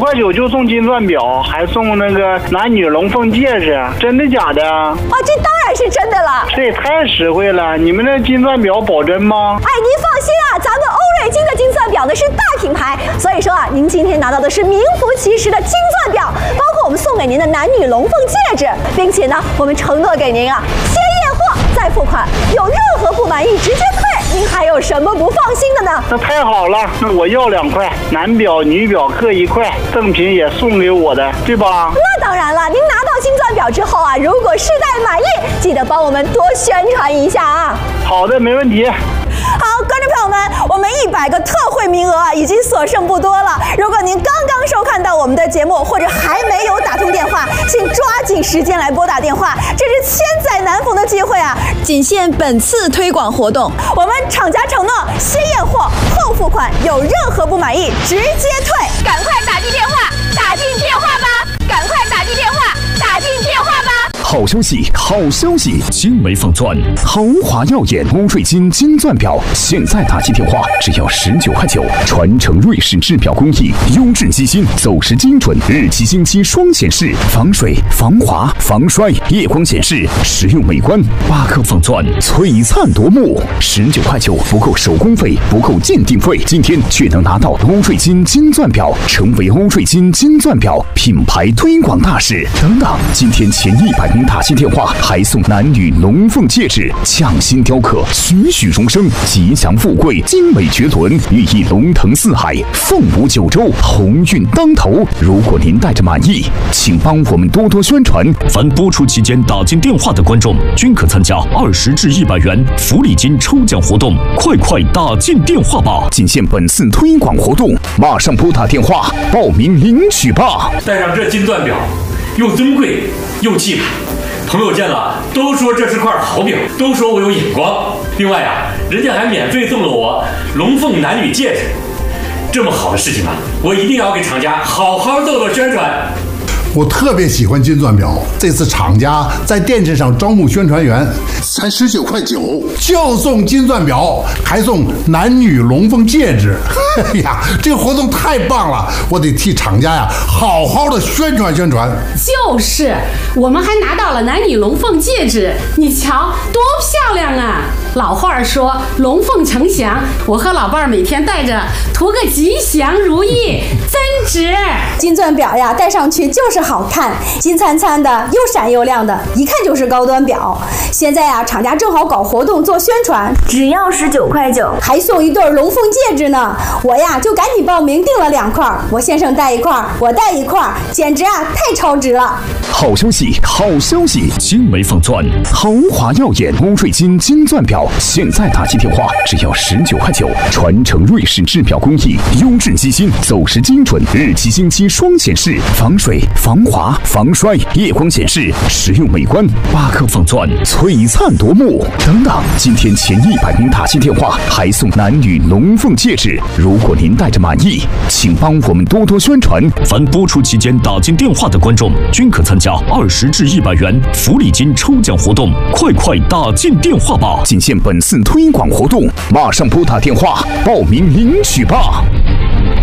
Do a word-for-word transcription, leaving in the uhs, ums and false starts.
块九就送金钻表，还送那个男女龙凤戒指，真的假的？啊， 这当然是真的了。 这也太实惠了！你们的金钻表保真吗？ 哎，您放心啊，咱们欧瑞金的金钻表呢是大品牌，所以说啊，您今天拿到的是名副其实的金钻表，包括我们送给您的男女龙凤戒指，并且呢，我们承诺给您啊，先验货再付款，有任何不满意直接退，您还有什么不放心的呢？ 那太好了，那我要两块，男表女表各一块，赠品也送给我的，对吧？ 那当然了，您拿到金钻表之后啊，如果试戴满意，记得帮我们多宣传一下啊。 好的，没问题。 好，观众朋友们，我们一百个特惠名额啊，已经所剩不多了。如果您刚刚收看到我们的节目，或者还没有打通电话，请抓紧时间来拨打电话，这是千载难逢的机会啊！仅限本次推广活动，我们厂家承诺先验货后付款，有任何不满意直接退。 赶快打进电话，打进电话吧！赶快打进电话，打进电话吧！ 好消息，好消息！精美仿钻，豪华耀眼欧瑞金金钻表，现在打进电话只要十九块九，传承瑞士制表工艺，优质机芯，走时精准，日期星期双显示，防水、防滑、防摔，夜光显示，实用美观。八颗仿钻，璀璨夺目。十九块九不够手工费，不够鉴定费，今天却能拿到欧瑞金金钻表，成为欧瑞金金钻表品牌推广大使。等等，今天前一百名打进电话还送男女龙凤戒指，匠心雕刻，栩栩荣生，吉祥富贵，精美绝伦，寓意龙腾四海，凤舞九州，鸿运当头。如果您带着满意，请帮我们多多宣传。 凡播出期间打进电话的观众，均可参加二十至一百元福利金抽奖活动，快快打进电话吧！ 仅限本次推广活动，马上拨打电话报名领取吧！ 戴上这金钻表，又尊贵又气派。朋友见了都说这是块好表，都说我有眼光。另外啊，人家还免费送了我龙凤男女戒指。这么好的事情啊，我一定要给厂家好好做做宣传。 我特别喜欢金钻表，这次厂家在电视上招募宣传员，才十九块九就送金钻表，还送男女龙凤戒指。哎呀，这个活动太棒了，我得替厂家呀好好的宣传宣传。 就是，我们还拿到了男女龙凤戒指，你瞧多漂亮啊！老话说龙凤呈祥，我和老伴儿每天戴着，图个吉祥如意，真值。 金钻表呀，戴上去就是好看，金灿灿的，又闪又亮的，一看就是高端表。现在呀，厂家正好搞活动做宣传，只要十九块九，还送一对龙凤戒指呢。我呀就赶紧报名订了两块，我先生戴一块，我戴一块，简直啊太超值了！ 好消息，好消息！精美仿钻，豪华耀眼欧瑞金金钻表，现在打进电话只要十九块九，传承瑞士制表工艺，优质机芯，走时精准，日期星期双显示，防水、防滑、防摔，夜光显示，实用美观。八颗仿钻，璀璨夺目。等等，今天前一百名打进电话还送男女龙凤戒指。如果您带着满意，请帮我们多多宣传。 凡播出期间打进电话的观众，均可参加二十至一百元福利金抽奖活动，快快打进电话吧！ 仅限本次推广活动，马上拨打电话报名领取吧！